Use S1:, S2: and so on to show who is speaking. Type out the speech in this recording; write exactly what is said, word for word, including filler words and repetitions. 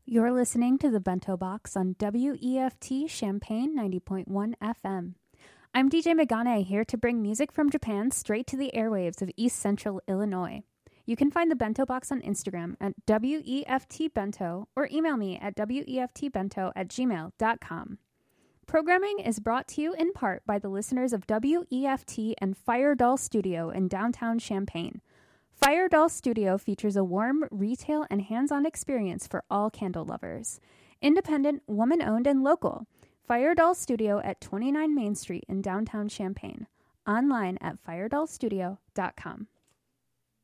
S1: You're listening to the Bento Box on W E F T Champaign ninety point one F M. I'm D J Megane, here to bring music from Japan straight to the airwaves of East Central Illinois. You can find the Bento Box on Instagram at W E F T Bento or email me at W E F T bento at gmail dot com. Programming is brought to you in part by the listeners of W E F T and Fire Doll Studio in downtown Champaign. Fire Doll Studio features a warm, retail, and hands-on experience for all candle lovers. Independent, woman-owned, and local. Fire Doll Studio at twenty-nine Main Street in downtown Champaign. Online at fire doll studio dot com.